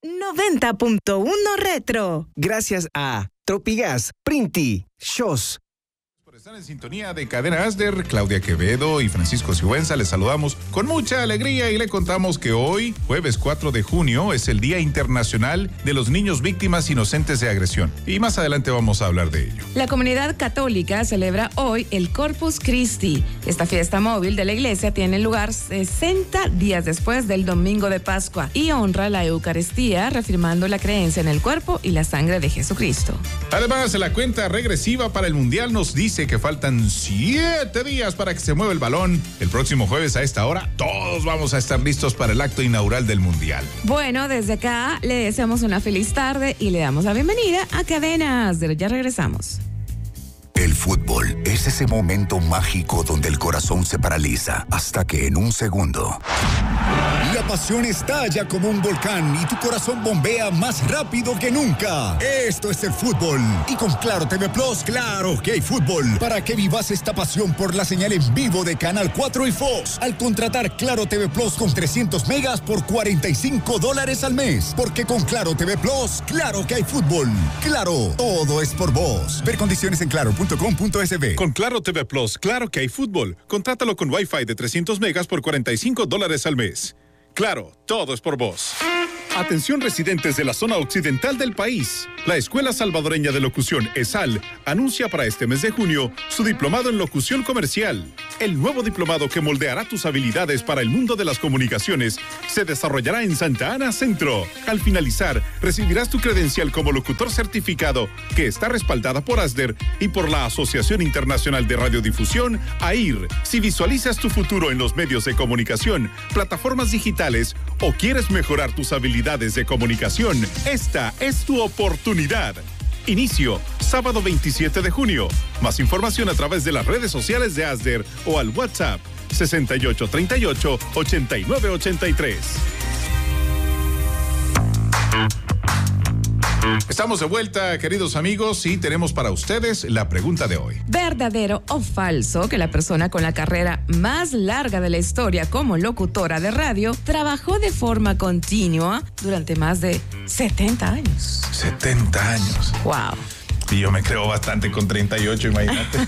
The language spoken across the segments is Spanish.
90.1 Retro. Gracias a Tropigas, Printi, Shows. Están en sintonía de Cadena Asder, Claudia Quevedo y Francisco Sigüenza. Les saludamos con mucha alegría y le contamos que hoy, jueves 4 de junio, es el Día Internacional de los Niños Víctimas Inocentes de Agresión. Y más adelante vamos a hablar de ello. La comunidad católica celebra hoy el Corpus Christi. Esta fiesta móvil de la iglesia tiene lugar 60 días después del Domingo de Pascua y honra la Eucaristía, reafirmando la creencia en el cuerpo y la sangre de Jesucristo. Además, la cuenta regresiva para el Mundial nos dice que faltan 7 días para que se mueva el balón. El próximo jueves a esta hora, todos vamos a estar listos para el acto inaugural del Mundial. Bueno, desde acá le deseamos una feliz tarde y le damos la bienvenida a Cadena Asder. Ya regresamos. El fútbol es ese momento mágico donde el corazón se paraliza hasta que en un segundo la pasión estalla como un volcán y tu corazón bombea más rápido que nunca. Esto es el fútbol. Y con Claro TV Plus, claro que hay fútbol. Para que vivas esta pasión por la señal en vivo de Canal 4 y Fox. Al contratar Claro TV Plus con 300 megas por $45 al mes. Porque con Claro TV Plus, claro que hay fútbol. Claro, todo es por vos. Ver condiciones en claro.com.sb. Con Claro TV Plus, claro que hay fútbol. Contrátalo con Wi-Fi de 300 megas por $45 al mes. Claro, todo es por vos. Atención residentes de la zona occidental del país. La Escuela Salvadoreña de Locución, ESAL, anuncia para este mes de junio su diplomado en locución comercial. El nuevo diplomado que moldeará tus habilidades para el mundo de las comunicaciones se desarrollará en Santa Ana Centro. Al finalizar, recibirás tu credencial como locutor certificado que está respaldada por ASDER y por la Asociación Internacional de Radiodifusión, AIR. Si visualizas tu futuro en los medios de comunicación, plataformas digitales o quieres mejorar tus habilidades de comunicación, esta es tu oportunidad. Inicio, sábado 27 de junio. Más información a través de las redes sociales de ASDER o al WhatsApp 6838-8983. Estamos de vuelta, queridos amigos, y tenemos para ustedes la pregunta de hoy. ¿Verdadero o falso que la persona con la carrera más larga de la historia como locutora de radio trabajó de forma continua durante más de 70 años? 70 años. ¡Wow! Y yo me creo bastante con 38, imagínate.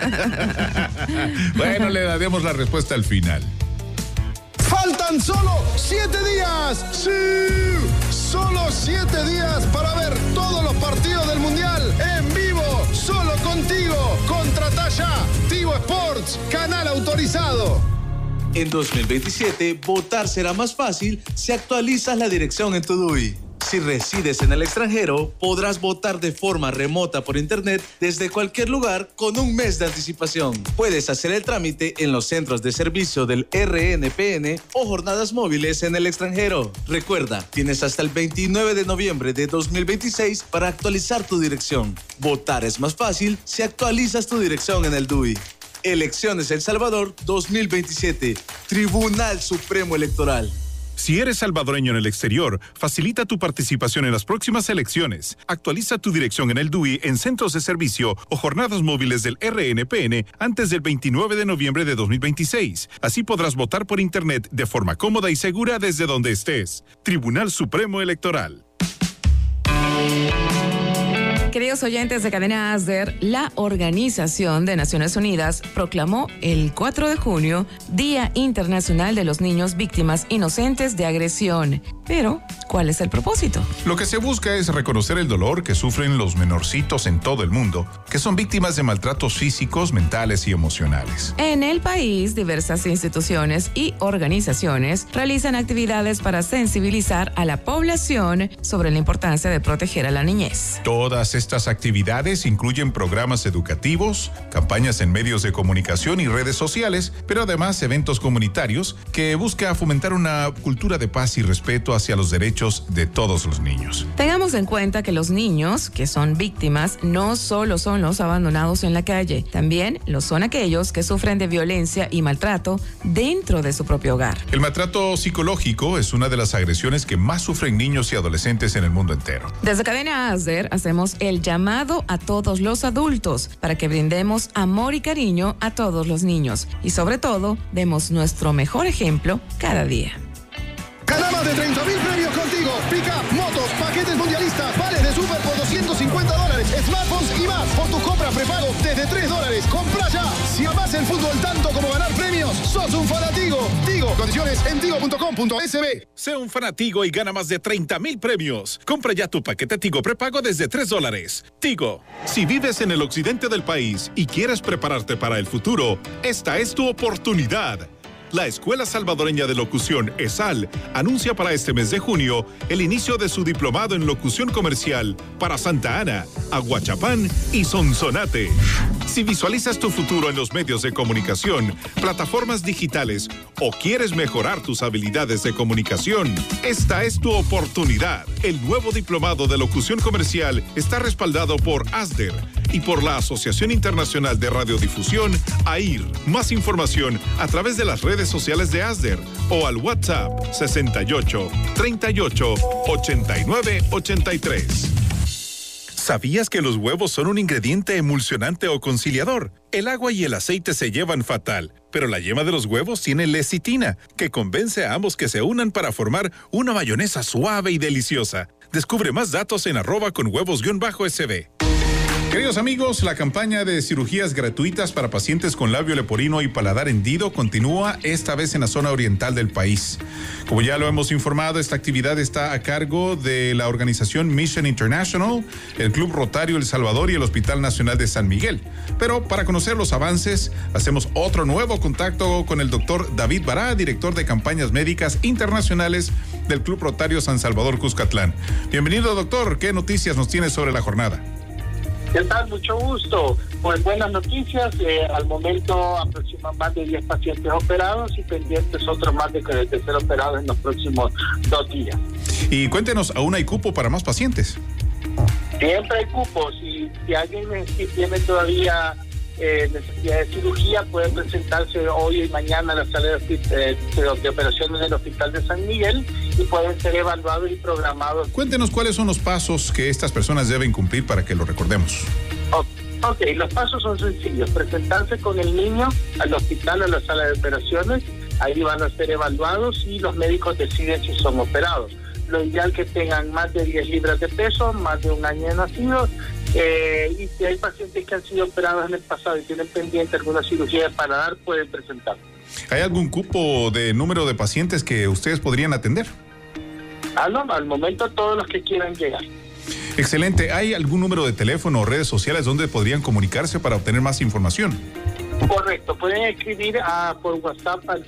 Bueno, le daremos la respuesta al final. ¡Faltan solo 7 días! ¡Sí! Solo 7 días para ver todos los partidos del Mundial en vivo, solo contigo. Contratá ya Tigo Sports, canal autorizado. En 2027, votar será más fácil si actualizas la dirección en tu DUI. Si resides en el extranjero, podrás votar de forma remota por internet desde cualquier lugar con un mes de anticipación. Puedes hacer el trámite en los centros de servicio del RNPN o jornadas móviles en el extranjero. Recuerda, tienes hasta el 29 de noviembre de 2026 para actualizar tu dirección. Votar es más fácil si actualizas tu dirección en el DUI. Elecciones El Salvador 2027. Tribunal Supremo Electoral. Si eres salvadoreño en el exterior, facilita tu participación en las próximas elecciones. Actualiza tu dirección en el DUI en centros de servicio o jornadas móviles del RNPN antes del 29 de noviembre de 2026. Así podrás votar por internet de forma cómoda y segura desde donde estés. Tribunal Supremo Electoral. Queridos oyentes de Cadena Asder, la Organización de Naciones Unidas proclamó el 4 de junio Día Internacional de los Niños Víctimas Inocentes de Agresión. Pero, ¿cuál es el propósito? Lo que se busca es reconocer el dolor que sufren los menorcitos en todo el mundo, que son víctimas de maltratos físicos, mentales y emocionales. En el país, diversas instituciones y organizaciones realizan actividades para sensibilizar a la población sobre la importancia de proteger a la niñez. Todas estas actividades incluyen programas educativos, campañas en medios de comunicación y redes sociales, pero además eventos comunitarios que buscan fomentar una cultura de paz y respeto hacia los derechos de todos los niños. Tengamos en cuenta que los niños que son víctimas no solo son los abandonados en la calle, también lo son aquellos que sufren de violencia y maltrato dentro de su propio hogar. El maltrato psicológico es una de las agresiones que más sufren niños y adolescentes en el mundo entero. Desde Cadena Asder hacemos el llamado a todos los adultos para que brindemos amor y cariño a todos los niños y sobre todo demos nuestro mejor ejemplo cada día. Gana más de 30.000 premios con Tigo, pick-up, motos, paquetes mundialistas, vales de súper por $250, smartphones y más. Por tu compra prepago desde $3. Compra ya. Si amás el fútbol tanto como ganar premios, sos un fanatigo. Tigo, condiciones en tigo.com.sb. Sé un fanatigo y gana más de 30,000 premios. Compra ya tu paquete Tigo prepago desde $3. Tigo, si vives en el occidente del país y quieres prepararte para el futuro, esta es tu oportunidad. La Escuela Salvadoreña de Locución, ESAL, anuncia para este mes de junio el inicio de su diplomado en locución comercial para Santa Ana, Aguachapán y Sonsonate. Si visualizas tu futuro en los medios de comunicación, plataformas digitales o quieres mejorar tus habilidades de comunicación, esta es tu oportunidad. El nuevo diplomado de locución comercial está respaldado por ASDER y por la Asociación Internacional de Radiodifusión, AIR. Más información a través de las redes sociales de ASDER o al WhatsApp 68 38 89 83. ¿Sabías que los huevos son un ingrediente emulsionante o conciliador? El agua y el aceite se llevan fatal, pero la yema de los huevos tiene lecitina, que convence a ambos que se unan para formar una mayonesa suave y deliciosa. Descubre más datos en @conhuevos_sb. Queridos amigos, la campaña de cirugías gratuitas para pacientes con labio leporino y paladar hendido continúa, esta vez en la zona oriental del país. Como ya lo hemos informado, esta actividad está a cargo de la organización Mission International, el Club Rotario El Salvador y el Hospital Nacional de San Miguel. Pero para conocer los avances, hacemos otro nuevo contacto con el doctor David Bará, director de campañas médicas internacionales del Club Rotario San Salvador Cuscatlán. Bienvenido, doctor. ¿Qué noticias nos tiene sobre la jornada? ¿Qué tal? Mucho gusto. Pues buenas noticias. Al momento aproximan más de 10 pacientes operados y pendientes otros más de ser operados en los próximos 2 días. Y cuéntenos, ¿aún hay cupo para más pacientes? Siempre hay cupos. Si alguien tiene todavía necesidad de cirugía, puede presentarse hoy y mañana a la sala de operaciones del Hospital de San Miguel y pueden ser evaluados y programados. Cuéntenos cuáles son los pasos que estas personas deben cumplir para que lo recordemos. Ok, los pasos son sencillos. Presentarse con el niño al hospital, a la sala de operaciones. Ahí van a ser evaluados y los médicos deciden si son operados. Lo ideal es que tengan más de 10 libras de peso, más de 1 año de nacidos. Y si hay pacientes que han sido operados en el pasado y tienen pendiente alguna cirugía de paladar, pueden presentar. ¿Hay algún cupo de número de pacientes que ustedes podrían atender? No, al momento todos los que quieran llegar. Excelente. ¿Hay algún número de teléfono o redes sociales donde podrían comunicarse para obtener más información? Correcto, pueden escribir por WhatsApp al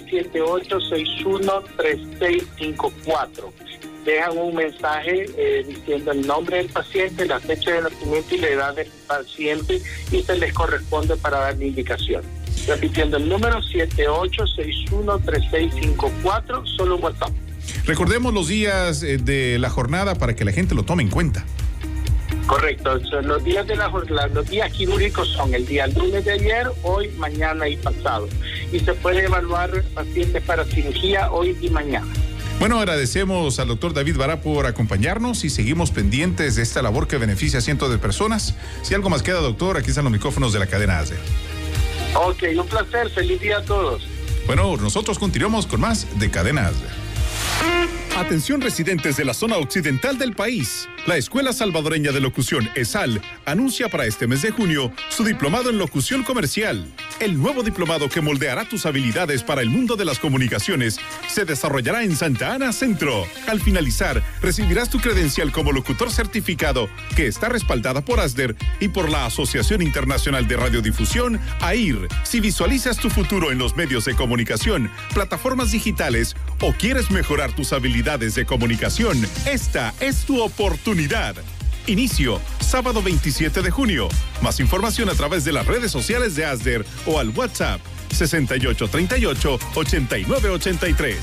78613654. Dejan un mensaje diciendo el nombre del paciente, la fecha de nacimiento y la edad del paciente y se les corresponde para darle indicación. Repitiendo el número 78613654, solo WhatsApp. Recordemos los días de la jornada para que la gente lo tome en cuenta. Correcto, los días de la jornada, los días quirúrgicos son el día lunes de ayer, hoy, mañana y pasado. Y se puede evaluar pacientes para cirugía hoy y mañana. Bueno, agradecemos al doctor David Bará por acompañarnos y seguimos pendientes de esta labor que beneficia a cientos de personas. Si algo más queda, doctor, aquí están los micrófonos de la cadena ASDER. Ok, un placer. Feliz día a todos. Bueno, nosotros continuamos con más de Cadena ASDER. Atención residentes de la zona occidental del país. La Escuela Salvadoreña de Locución, ESAL, anuncia para este mes de junio su diplomado en locución comercial. El nuevo diplomado que moldeará tus habilidades para el mundo de las comunicaciones se desarrollará en Santa Ana Centro. Al finalizar, recibirás tu credencial como locutor certificado que está respaldada por ASDER y por la Asociación Internacional de Radiodifusión, AIR. Si visualizas tu futuro en los medios de comunicación, plataformas digitales o quieres mejorar tus habilidades de comunicación, esta es tu oportunidad. Inicio, sábado 27 de junio. Más información a través de las redes sociales de ASDER o al WhatsApp 6838-8983.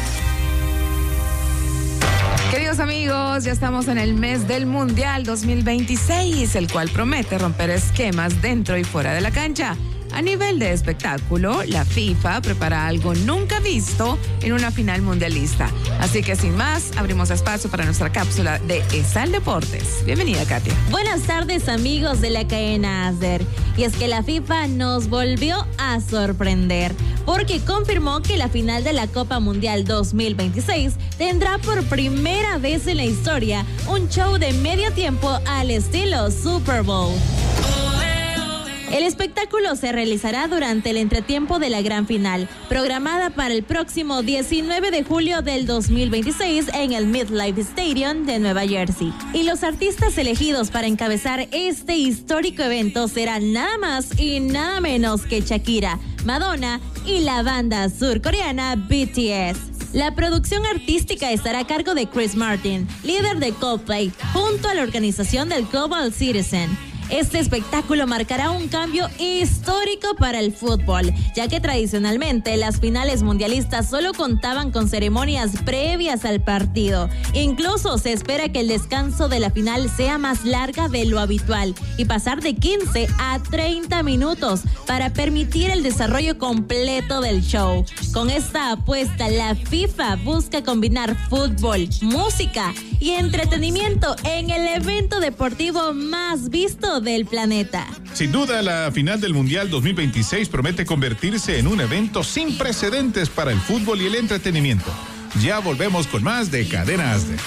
Queridos amigos, ya estamos en el mes del Mundial 2026, el cual promete romper esquemas dentro y fuera de la cancha. A nivel de espectáculo, la FIFA prepara algo nunca visto en una final mundialista. Así que sin más, abrimos espacio para nuestra cápsula de ESAL Deportes. Bienvenida, Katia. Buenas tardes, amigos de la cadena ASDER. Y es que la FIFA nos volvió a sorprender porque confirmó que la final de la Copa Mundial 2026 tendrá por primera vez en la historia un show de medio tiempo al estilo Super Bowl. El espectáculo se realizará durante el entretiempo de la gran final, programada para el próximo 19 de julio del 2026 en el MetLife Stadium de Nueva Jersey. Y los artistas elegidos para encabezar este histórico evento serán nada más y nada menos que Shakira, Madonna y la banda surcoreana BTS. La producción artística estará a cargo de Chris Martin, líder de Coldplay, junto a la organización del Global Citizen. Este espectáculo marcará un cambio histórico para el fútbol, ya que tradicionalmente las finales mundialistas solo contaban con ceremonias previas al partido. Incluso se espera que el descanso de la final sea más larga de lo habitual y pasar de 15 a 30 minutos para permitir el desarrollo completo del show. Con esta apuesta, la FIFA busca combinar fútbol, música y entretenimiento en el evento deportivo más visto del planeta. Sin duda, la final del Mundial 2026 promete convertirse en un evento sin precedentes para el fútbol y el entretenimiento. Ya volvemos con más de Cadena ASDER.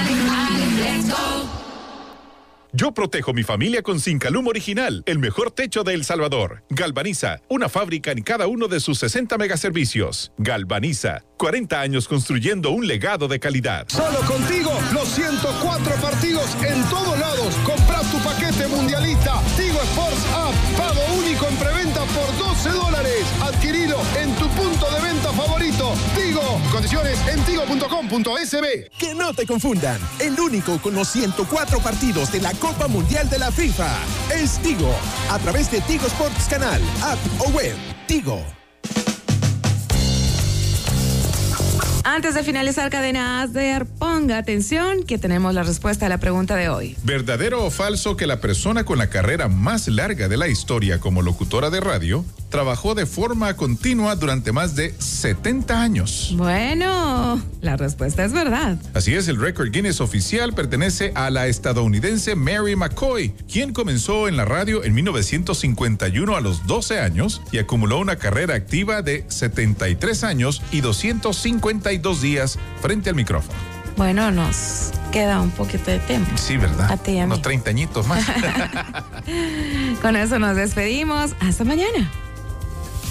Yo protejo mi familia con Zincalum Original, el mejor techo de El Salvador. Galvaniza, una fábrica en cada uno de sus 60 megaservicios. Galvaniza, 40 años construyendo un legado de calidad. Solo contigo, los 104 partidos en todos lados. Compra tu paquete mundialista. Tigo Sports App. Pago único en preventa por $12. Adquirilo en tu punto de venta favorito. Tigo. Condiciones en tigo.com.sb. Que no te confundan. El único con los 104 partidos de la Copa Mundial de la FIFA es Tigo. A través de Tigo Sports Canal, app o web. Tigo. Antes de finalizar Cadena ASDER, ponga atención que tenemos la respuesta a la pregunta de hoy. ¿Verdadero o falso que la persona con la carrera más larga de la historia como locutora de radio trabajó de forma continua durante más de 70 años? Bueno, la respuesta es verdad. Así es, el récord Guinness oficial pertenece a la estadounidense Mary McCoy, quien comenzó en la radio en 1951 a los 12 años y acumuló una carrera activa de 73 años y 252 días frente al micrófono. Bueno, nos queda un poquito de tiempo. Sí, ¿verdad? A ti y a mí. Unos 30 añitos más. Con eso nos despedimos. Hasta mañana.